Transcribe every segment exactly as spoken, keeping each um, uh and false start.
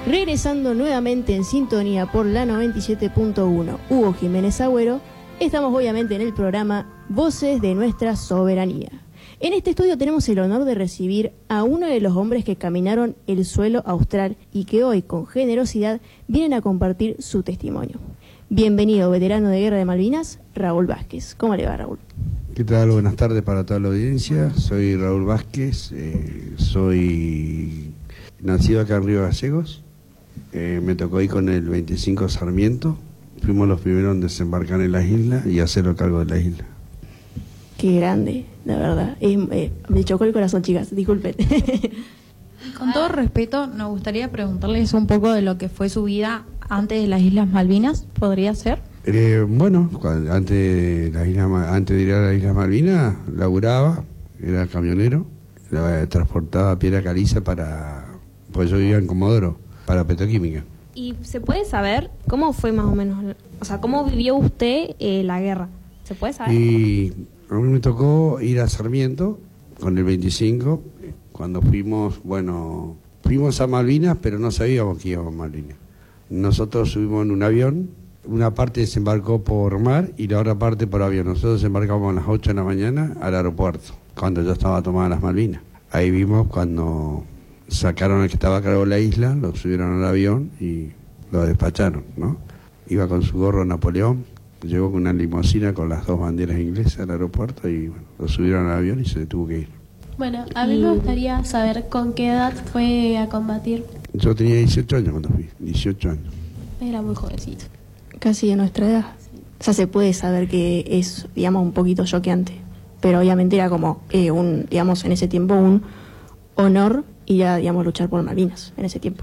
Regresando nuevamente en sintonía por la noventa y siete punto uno, Hugo Jiménez Agüero, estamos obviamente en el programa Voces de Nuestra Soberanía. En este estudio tenemos el honor de recibir a uno de los hombres que caminaron el suelo austral y que hoy, con generosidad, vienen a compartir su testimonio. Bienvenido, veterano de Guerra de Malvinas, Raúl Vázquez. ¿Cómo le va, Raúl? ¿Qué tal? Buenas tardes para toda la audiencia. Soy Raúl Vázquez, eh, soy nacido acá en Río Gallegos. Eh, me tocó ir con el veinticinco Sarmiento. Fuimos los primeros en desembarcar en las islas y hacerlo cargo de la isla. Qué grande, la verdad. Eh, eh, me chocó el corazón, chicas, disculpen. Con todo respeto, nos gustaría preguntarles un poco de lo que fue su vida antes de las Islas Malvinas, ¿podría ser? Eh, bueno, cuando, antes, de la isla, antes de ir a las Islas Malvinas, laburaba, era camionero, la, transportaba piedra caliza para, pues yo vivía en Comodoro, para petroquímica. ¿Y se puede saber cómo fue más o menos, o sea, cómo vivió usted eh, la guerra? ¿Se puede saber? Y a mí me tocó ir a Sarmiento con el veinticinco, cuando fuimos, bueno, fuimos a Malvinas, pero no sabíamos que íbamos a Malvinas. Nosotros subimos en un avión, una parte desembarcó por mar y la otra parte por avión. Nosotros desembarcamos a las ocho de la mañana al aeropuerto, cuando ya estaba tomada las Malvinas. Ahí vimos cuando sacaron al que estaba a cargo de la isla, lo subieron al avión y lo despacharon, ¿no? Iba con su gorro Napoleón, llegó con una limusina con las dos banderas inglesas al aeropuerto y bueno, lo subieron al avión y se tuvo que ir. Bueno, a mí me gustaría saber con qué edad fue a combatir. Yo tenía dieciocho años cuando fui, dieciocho años. Era muy jovencito. Casi de nuestra edad. O sea, se puede saber que es, digamos, un poquito choqueante. Pero obviamente era como, eh, un, digamos, en ese tiempo un honor ir a, digamos, luchar por Malvinas en ese tiempo.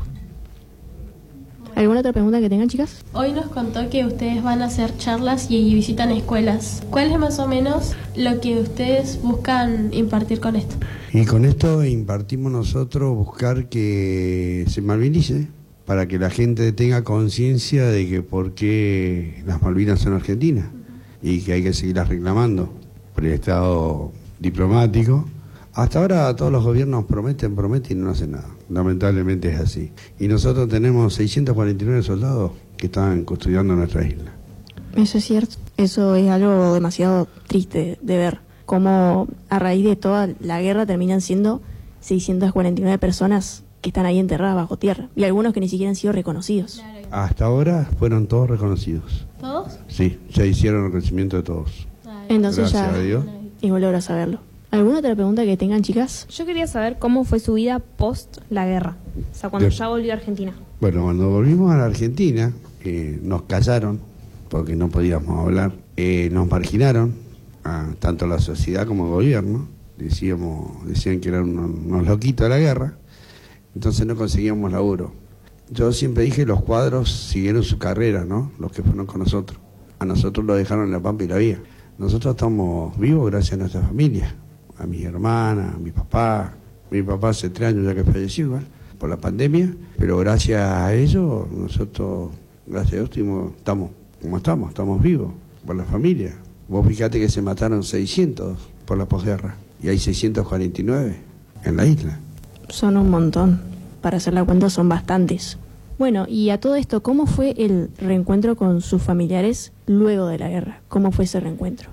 ¿Alguna otra pregunta que tengan, chicas? Hoy nos contó que ustedes van a hacer charlas y visitan escuelas. ¿Cuál es más o menos lo que ustedes buscan impartir con esto? Y con esto impartimos nosotros buscar que se malvinice, para que la gente tenga conciencia de que por qué las Malvinas son argentinas y que hay que seguirlas reclamando por el estado diplomático. Hasta ahora todos los gobiernos prometen, prometen y no hacen nada. Lamentablemente es así. Y nosotros tenemos seiscientos cuarenta y nueve soldados que están custodiando nuestra isla. Eso es cierto. Eso es algo demasiado triste de ver. Cómo a raíz de toda la guerra terminan siendo seiscientas cuarenta y nueve personas que están ahí enterradas bajo tierra. Y algunos que ni siquiera han sido reconocidos. Hasta ahora fueron todos reconocidos. ¿Todos? Sí, ya hicieron el reconocimiento de todos. Entonces Gracias ya a Dios. es volver a saberlo. ¿Alguna otra pregunta que tengan, chicas? Yo quería saber cómo fue su vida post la guerra, o sea, cuando De... ya volvió a Argentina. Bueno, cuando volvimos a la Argentina, eh, nos callaron, porque no podíamos hablar, eh, nos marginaron, a, tanto la sociedad como el gobierno, decíamos, decían que eran unos, unos loquitos de la guerra, entonces no conseguíamos laburo. Yo siempre dije, los cuadros siguieron su carrera, ¿no? Los que fueron con nosotros. A nosotros lo dejaron en la pampa y la vía. Nosotros estamos vivos gracias a nuestra familia, a mis hermanas, a mi papá. Mi papá hace tres años ya que falleció igual, por la pandemia, pero gracias a ellos, nosotros, gracias a Dios, estamos, estamos como estamos, estamos vivos, por la familia. Vos fíjate que se mataron seiscientos por la posguerra, y hay seiscientos cuarenta y nueve en la isla. Son un montón, para hacer la cuenta son bastantes. Bueno, y a todo esto, ¿cómo fue el reencuentro con sus familiares luego de la guerra? ¿Cómo fue ese reencuentro?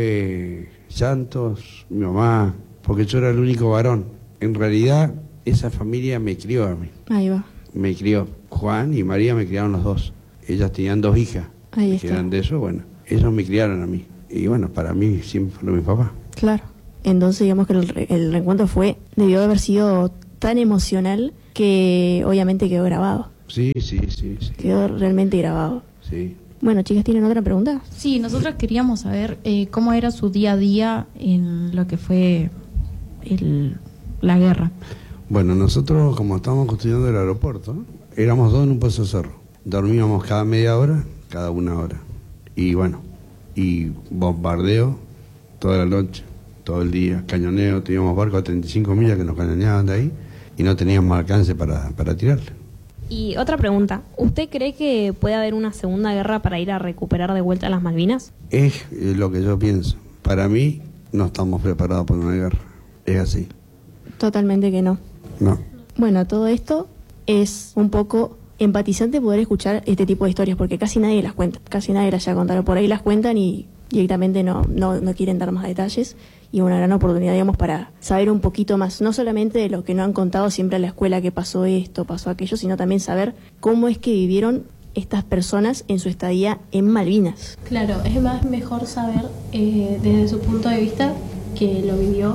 Fue llantos, mi mamá, porque yo era el único varón. En realidad, esa familia me crió a mí. Ahí va. Me crió. Juan y María me criaron los dos. Ellas tenían dos hijas. Ahí que está. eran de eso, bueno, ellos me criaron a mí. Y bueno, para mí siempre fue mi papá. Claro. Entonces, digamos que el, re el reencuentro fue, debió haber sido tan emocional que obviamente quedó grabado. Sí, sí, sí, sí. Quedó realmente grabado. Sí. Bueno, chicas, ¿tienen otra pregunta? Sí, nosotros queríamos saber eh, cómo era su día a día en lo que fue el, la guerra. Bueno, nosotros, como estábamos construyendo el aeropuerto, éramos dos en un pozo cerro. Dormíamos cada media hora, cada una hora. Y bueno, y bombardeo toda la noche, todo el día, cañoneo. Teníamos barcos a treinta y cinco millas que nos cañoneaban de ahí y no teníamos alcance para, para tirarle. Y otra pregunta, ¿usted cree que puede haber una segunda guerra para ir a recuperar de vuelta las Malvinas? Es lo que yo pienso. Para mí, no estamos preparados para una guerra. Es así. Totalmente que no. No. Bueno, todo esto es un poco empatizante poder escuchar este tipo de historias, porque casi nadie las cuenta, casi nadie las llega a contar. Por ahí las cuentan y directamente no, no, no quieren dar más detalles, y una gran oportunidad, digamos, para saber un poquito más, no solamente de lo que no han contado siempre en la escuela, que pasó esto, pasó aquello, sino también saber cómo es que vivieron estas personas en su estadía en Malvinas. Claro, es más mejor saber eh, desde su punto de vista que lo vivió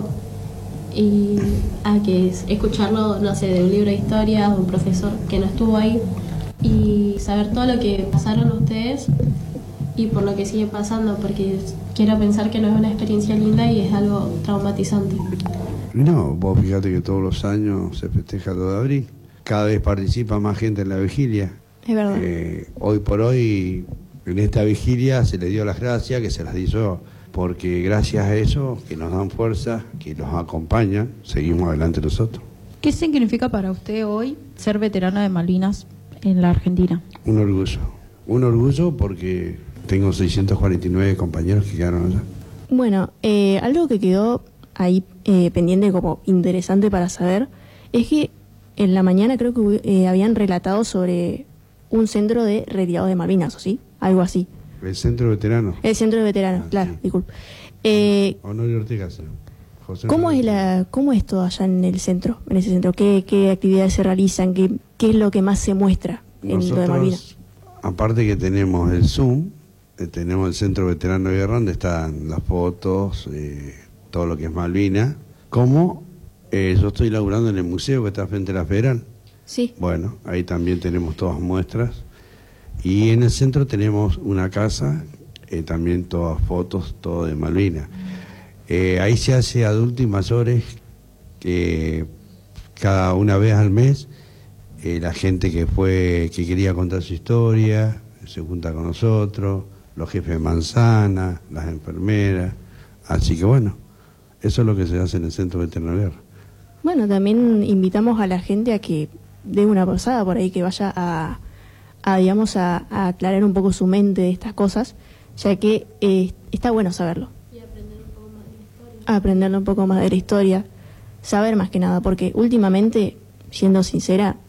y a que es escucharlo, no sé, de un libro de historia, de un profesor que no estuvo ahí, y saber todo lo que pasaron ustedes y por lo que sigue pasando, porque quiero pensar que no es una experiencia linda y es algo traumatizante. No, vos fíjate que todos los años se festeja el dos de abril, cada vez participa más gente en la vigilia. Es verdad. Eh, hoy por hoy, en esta vigilia se le dio las gracias, que se las di yo, porque gracias a eso, que nos dan fuerza, que nos acompañan, seguimos adelante nosotros. ¿Qué significa para usted hoy ser veterano de Malvinas en la Argentina? Un orgullo, un orgullo porque tengo seiscientos cuarenta y nueve compañeros que quedaron allá. Bueno, eh, algo que quedó ahí eh, pendiente como interesante para saber es que en la mañana creo que eh, habían relatado sobre un centro de retirados de Malvinas, ¿o sí? Algo así. El centro veterano. El centro de veteranos, Ah, claro, sí. disculpe. Eh, Honorio Ortega, señor. José ¿Cómo es Honorio Ortega. la, cómo es todo allá en el centro, en ese centro? ¿Qué, qué actividades se realizan? ¿Qué, qué es lo que más se muestra en lo de Malvinas? Nosotros, aparte que tenemos el Zoom, eh, tenemos el Centro Veterano de Guerra, donde están las fotos, eh, todo lo que es Malvinas. Como eh, yo estoy laburando en el museo que está frente a la Federal. Sí. Bueno, ahí también tenemos todas muestras. Y en el centro tenemos una casa, eh, también todas fotos, todo de Malvinas. Eh, ahí se hace adultos y mayores, que cada una vez al mes, eh, la gente que fue, que quería contar su historia, se junta con nosotros, los jefes de manzana, las enfermeras. Así que bueno, eso es lo que se hace en el Centro Veterano de Guerra. Bueno, también invitamos a la gente a que dé una pasada por ahí, que vaya a, a digamos, a, a aclarar un poco su mente de estas cosas, ya que eh, está bueno saberlo. Y aprender un poco más de la historia. Aprender un poco más de la historia, saber más que nada, porque últimamente, siendo sincera,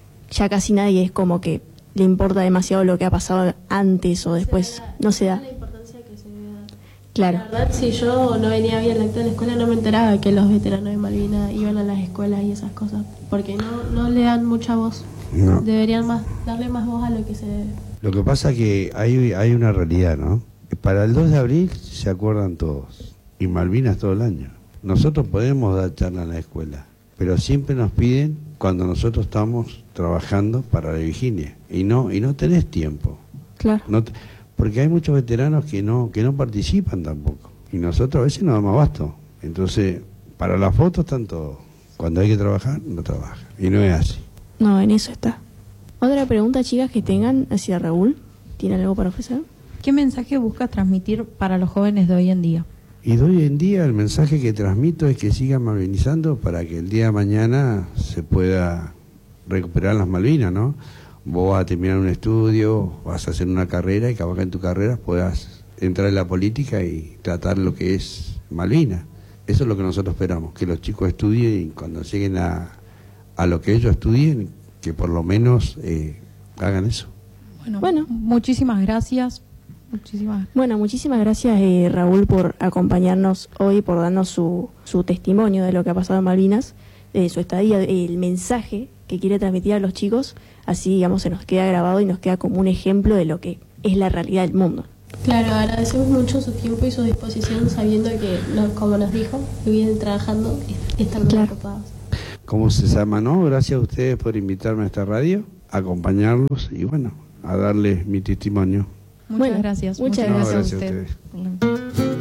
ya casi nadie es como que le importa demasiado lo que ha pasado antes o después, no se da. La importancia que se debe dar. Claro. La verdad, si yo no venía bien acto en la escuela, no me enteraba que los veteranos de Malvinas iban a las escuelas y esas cosas, porque no, no le dan mucha voz. No. Deberían más darle más voz a lo que se debe. Lo que pasa es que hay, hay una realidad, ¿no? Para el dos de abril se acuerdan todos, y Malvinas todo el año. Nosotros podemos dar charla en la escuela, pero siempre nos piden cuando nosotros estamos trabajando para la vigilia, y no y no tenés tiempo. Claro. No te- porque hay muchos veteranos que no que no participan tampoco, y nosotros a veces no damos abasto. Entonces, para las fotos están todos. Cuando hay que trabajar, no trabaja, y no es así. No, en eso está. Otra pregunta, chicas, que tengan hacia Raúl. ¿Tienen algo para ofrecer? ¿Qué mensaje busca transmitir para los jóvenes de hoy en día? Y de hoy en día el mensaje que transmito es que sigan malvinizando para que el día de mañana se pueda recuperar las Malvinas, ¿no? Vos vas a terminar un estudio, vas a hacer una carrera y que en tu carrera puedas entrar en la política y tratar lo que es Malvinas. Eso es lo que nosotros esperamos, que los chicos estudien y cuando lleguen a, a lo que ellos estudien, que por lo menos eh, hagan eso. Bueno, Bueno. muchísimas gracias. Muchísimas Bueno, muchísimas gracias, eh, Raúl, por acompañarnos hoy, por darnos su, su testimonio de lo que ha pasado en Malvinas, de su estadía, el mensaje que quiere transmitir a los chicos. Así, digamos, se nos queda grabado y nos queda como un ejemplo de lo que es la realidad del mundo. Claro, agradecemos mucho su tiempo y su disposición, sabiendo que, no- como nos dijo, que vienen trabajando y están muy Claro. ocupados. ¿Cómo se llama, no? Gracias a ustedes por invitarme a esta radio, a acompañarlos y bueno, a darles mi testimonio. Muchas Bueno, gracias. muchas Muchas gracias. gracias a No, usted. gracias a Por la-